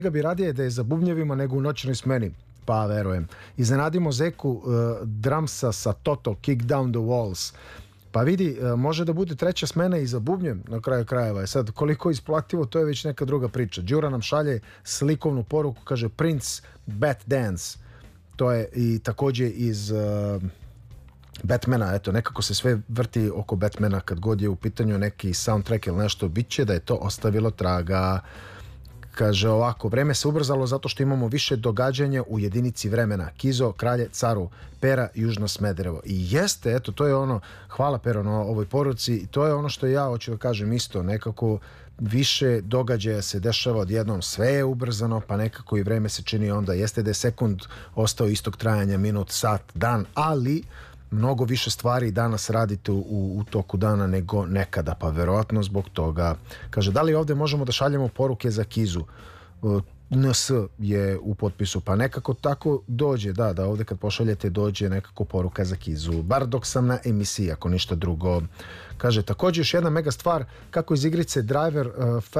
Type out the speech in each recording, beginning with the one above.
bi radije da je za bubnjevima nego u noćnoj smeni. Pa verujem. Iznenadimo Zeku drumsa sa Toto, Kick Down the Walls. Pa vidi, može da bude treća smena i za bubnjem na kraju krajeva. Sad, koliko isplativo, to je već neka druga priča. Đura nam šalje slikovnu poruku, kaže Prince, Bat Dance. To je i također iz Batmana, eto, nekako se sve vrti oko Batmana kad god je u pitanju neki soundtrack ili nešto, bit će da je to ostavilo traga. Kaže ovako, vreme se ubrzalo zato što imamo više događanja u jedinici vremena. Kizo, Kralje, Caru, Pera, Južno Smederevo. I jeste, eto, to je ono, hvala Pero na ovoj poruci, i to je ono što ja hoću da kažem isto, nekako više događaja se dešava odjednom, sve je ubrzano, pa nekako i vreme se čini onda, jeste da je sekund ostao istog trajanja, minut, sat, dan, ali mnogo više stvari danas radite u toku dana nego nekada, pa verovatno zbog toga. Kaže, da li ovdje možemo da šaljemo poruke za Kizu? NS je u potpisu, pa nekako tako dođe, da ovdje kad pošaljete dođe nekako poruka za Kizu, bar dok sam na emisiji, ako ništa drugo. Kaže, također još jedna mega stvar, kako iz igrice Driver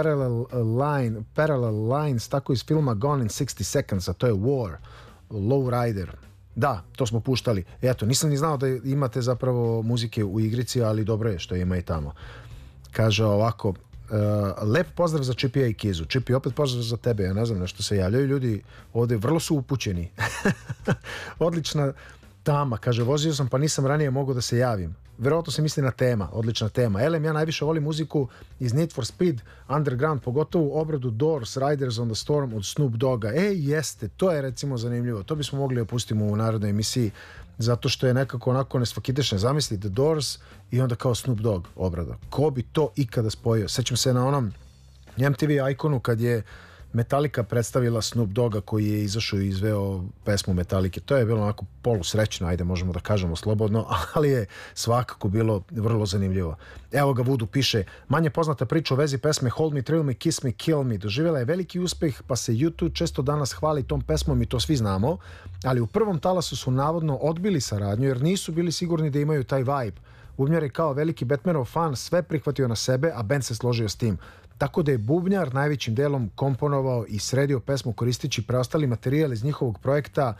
Parallel Lines, tako iz filma Gone in 60 Seconds, a to je War, Lowrider. Da, to smo puštali. Eto, nisam ni znao da imate zapravo muzike u igrici, ali dobro je što ima i tamo. Kaže ovako, lep pozdrav za Čipija i Kizu. Čipi, opet pozdrav za tebe, ja ne znam na što se javljaju ljudi ovdje, vrlo su upućeni. Odlična tama, kaže, vozio sam pa nisam ranije mogao da se javim. Verovatno se misli na tema, odlična tema. Elem, ja najviše volim muziku iz Need for Speed, Underground, pogotovo obradu Doors, Riders on the Storm od Snoop Dogga. Jeste, to je recimo zanimljivo. To bismo mogli opustiti u narodnoj emisiji, zato što je nekako onako nesvakidešne. Zamisli The Doors i onda kao Snoop Dogg obrada. Ko bi to ikada spojio? Sećam se na onom MTV ikonu kad je Metallica predstavila Snoop Dogga koji je izašao i izveo pesmu Metallica. To je bilo onako polusrećno, ajde možemo da kažemo slobodno, ali je svakako bilo vrlo zanimljivo. Evo ga Vudu piše, manje poznata priča o vezi pesme Hold Me, Thrill Me, Kiss Me, Kill Me. Doživjela je veliki uspeh, pa se YouTube često danas hvali tom pesmom i to svi znamo, ali u prvom talasu su navodno odbili saradnju jer nisu bili sigurni da imaju taj vibe. Bubnjar je kao veliki Batmanov fan sve prihvatio na sebe, a band se složio s tim. Tako da je Bubnjar najvećim delom komponovao i sredio pesmu koristeći preostali materijal iz njihovog projekta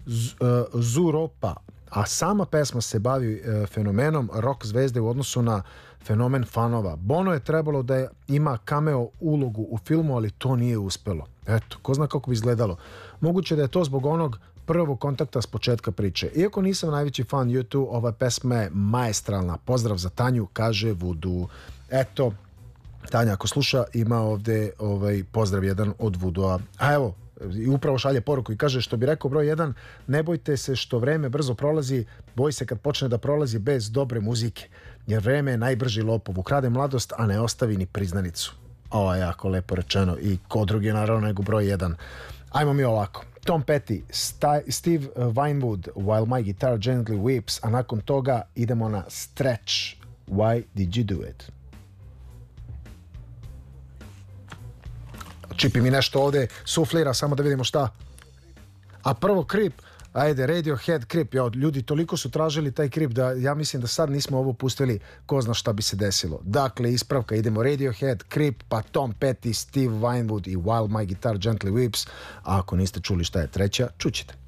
Zuropa, a sama pesma se bavi fenomenom rock zvezde u odnosu na fenomen fanova. Bono je trebalo da ima cameo ulogu u filmu, ali to nije uspelo. Eto, ko zna kako bi izgledalo. Moguće da je to zbog onog prvog kontakta s početka priče. Iako nisam najveći fan YouTube, ova pesma je maestralna. Pozdrav za Tanju, kaže Vudu. Eto, Tanja, ako sluša, ima ovdje pozdrav jedan od Vudua. A evo, i upravo šalje poruku i kaže, što bi rekao broj 1, ne bojte se što vreme brzo prolazi, boj se kad počne da prolazi bez dobre muzike, jer vreme je najbrži lopov, ukrade mladost, a ne ostavi ni priznanicu. Ovo je jako lepo rečeno i ko drugi naravno nego broj 1. Ajmo mi ovako. Tom Petty, Steve Winwood, While My Guitar Gently Weeps, a nakon toga idemo na Stretch, Why Did You Do It? Čipi mi nešto ovdje suflira, samo da vidimo šta. A prvo Creep, ajde, Radiohead Creep. Ljudi toliko su tražili taj Creep da ja mislim da sad nismo ovo pustili, ko zna šta bi se desilo. Dakle, ispravka, idemo Radiohead Creep, pa Tom Petty, Steve Winwood i While My Guitar Gently Weeps. A ako niste čuli šta je treća, čućete.